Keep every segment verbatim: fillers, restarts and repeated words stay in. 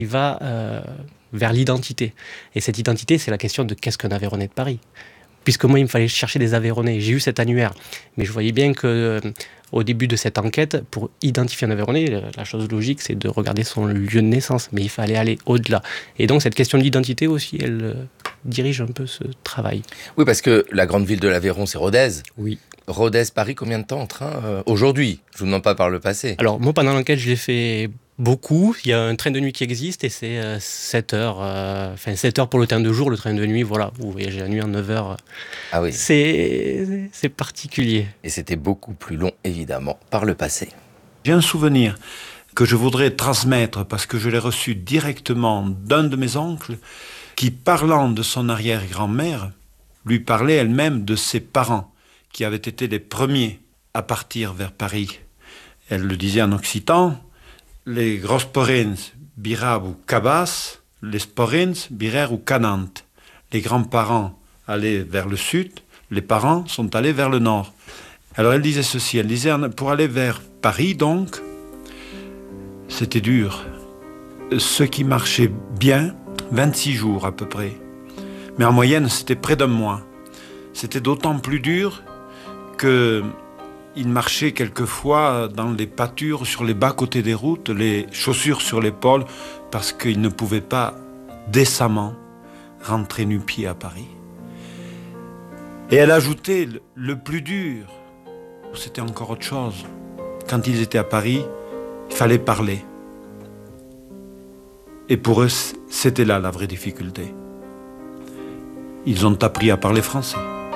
il va euh, vers l'identité. Et cette identité, c'est la question de qu'est-ce qu'un Aveyronnais de Paris. Puisque moi, il me fallait chercher des Aveyronnais. J'ai eu cet annuaire. Mais je voyais bien que, euh, au début de cette enquête, pour identifier un Aveyronnais, la chose logique, c'est de regarder son lieu de naissance. Mais il fallait aller au-delà. Et donc, cette question de l'identité aussi, elle euh, dirige un peu ce travail. Oui, parce que la grande ville de l'Aveyron, c'est Rodez. Oui. Rodez, Paris, combien de temps en train euh, aujourd'hui? Je vous demande pas par le passé. Alors, moi, pendant l'enquête, je l'ai fait beaucoup. Il y a un train de nuit qui existe et c'est euh, sept heures. Euh, enfin, sept heures pour le train de jour. Le train de nuit, voilà, vous voyagez la nuit en neuf heures. Ah oui. C'est, c'est particulier. Et c'était beaucoup plus long, évidemment, par le passé. J'ai un souvenir que je voudrais transmettre parce que je l'ai reçu directement d'un de mes oncles qui, parlant de son arrière-grand-mère, lui parlait elle-même de ses parents qui avaient été les premiers à partir vers Paris. Elle le disait en occitan, les grosporins birab ou cabas, les sporins birer ou canant. Les grands-parents allaient vers le sud, les parents sont allés vers le nord. Alors elle disait ceci, elle disait, pour aller vers Paris donc, c'était dur. Ce qui marchait bien, vingt-six jours à peu près. Mais en moyenne, c'était près d'un mois. C'était d'autant plus dur qu'il marchait quelquefois dans les pâtures, sur les bas-côtés des routes, les chaussures sur l'épaule, parce qu'il ne pouvait pas décemment rentrer nu-pied à Paris. Et elle ajoutait, le plus dur, c'était encore autre chose. Quand ils étaient à Paris, il fallait parler. Et pour eux, c'était là la vraie difficulté. Ils ont appris à parler français.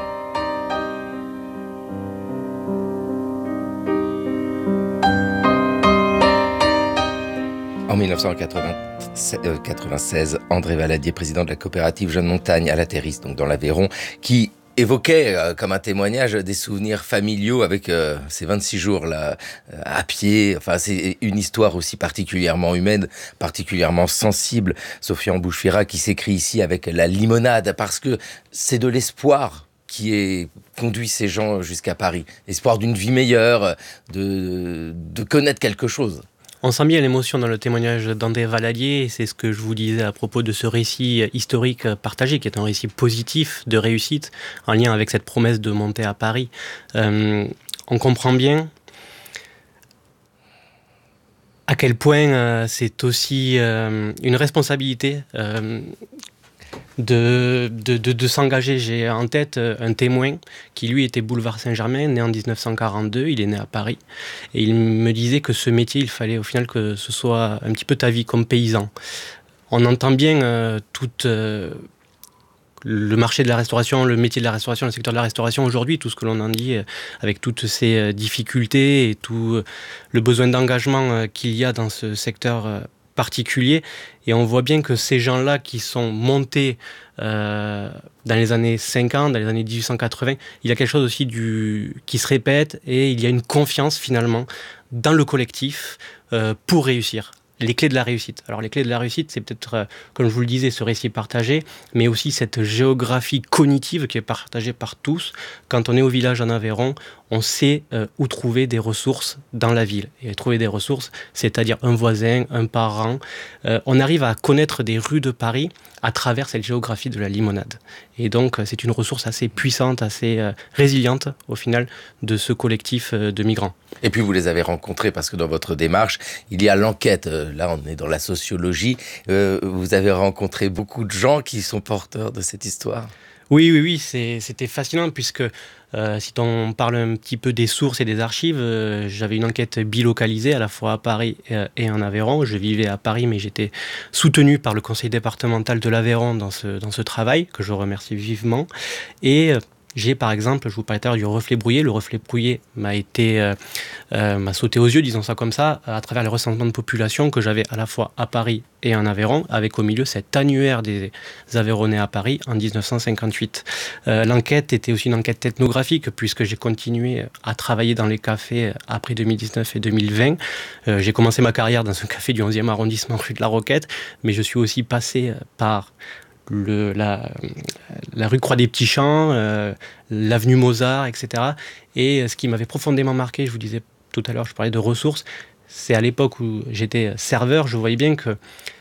En mille neuf cent quatre-vingt-seize, André Valadier, président de la coopérative Jeune Montagne à La Terisse, donc dans l'Aveyron, qui évoquait euh, comme un témoignage des souvenirs familiaux avec euh, ces vingt-six jours là euh, à pied. Enfin, c'est une histoire aussi particulièrement humaine, particulièrement sensible. Sophie Embouche-Fira qui s'écrit ici avec la limonade, parce que c'est de l'espoir qui est conduit ces gens jusqu'à Paris. L'espoir d'une vie meilleure, de, de connaître quelque chose. On sent bien l'émotion dans le témoignage d'André Valadier, et c'est ce que je vous disais à propos de ce récit historique partagé, qui est un récit positif de réussite, en lien avec cette promesse de monter à Paris. Euh, on comprend bien à quel point euh, c'est aussi euh, une responsabilité euh, de, de, de, de s'engager. J'ai en tête un témoin qui, lui, était boulevard Saint-Germain, né en dix-neuf cent quarante-deux, il est né à Paris, et il me disait que ce métier, il fallait au final que ce soit un petit peu ta vie comme paysan. On entend bien euh, toute... Euh, le marché de la restauration, le métier de la restauration, le secteur de la restauration aujourd'hui, tout ce que l'on en dit, avec toutes ces difficultés et tout le besoin d'engagement qu'il y a dans ce secteur particulier. Et on voit bien que ces gens-là qui sont montés euh, dans les années cinquante, dans les années dix-huit cent quatre-vingts, il y a quelque chose aussi du, qui se répète, et il y a une confiance finalement dans le collectif euh, pour réussir. Les clés de la réussite. Alors les clés de la réussite, c'est peut-être, euh, comme je vous le disais, ce récit partagé, mais aussi cette géographie cognitive qui est partagée par tous. Quand on est au village en Aveyron, on sait euh, où trouver des ressources dans la ville. Et trouver des ressources, c'est-à-dire un voisin, un parent. Euh, on arrive à connaître des rues de Paris à travers cette géographie de la limonade. Et donc, c'est une ressource assez puissante, assez euh, résiliente, au final, de ce collectif euh, de migrants. Et puis, vous les avez rencontrés parce que dans votre démarche, il y a l'enquête. Là, on est dans la sociologie. Euh, vous avez rencontré beaucoup de gens qui sont porteurs de cette histoire. Oui, oui, oui, c'est, c'était fascinant puisque euh, si on parle un petit peu des sources et des archives, euh, j'avais une enquête bilocalisée à la fois à Paris et, et en Aveyron. Je vivais à Paris, mais j'étais soutenu par le conseil départemental de l'Aveyron dans ce, dans ce travail, que je remercie vivement. Et euh, j'ai par exemple, je vous parlais tout à l'heure du reflet brouillé. Le reflet brouillé m'a été, euh, euh, m'a sauté aux yeux, disons ça comme ça, à travers les recensements de population que j'avais à la fois à Paris et en Aveyron, avec au milieu cet annuaire des Aveyronnais à Paris en dix-neuf cent cinquante-huit. Euh, l'enquête était aussi une enquête ethnographique, puisque j'ai continué à travailler dans les cafés après deux mille dix-neuf et deux mille vingt. Euh, j'ai commencé ma carrière dans un café du onzième arrondissement, rue de la Roquette, mais je suis aussi passé par Le, la, la rue Croix des Petits Champs, euh, l'avenue Mozart, et cetera. Et ce qui m'avait profondément marqué, je vous disais tout à l'heure, je parlais de ressources, c'est à l'époque où j'étais serveur, je voyais bien que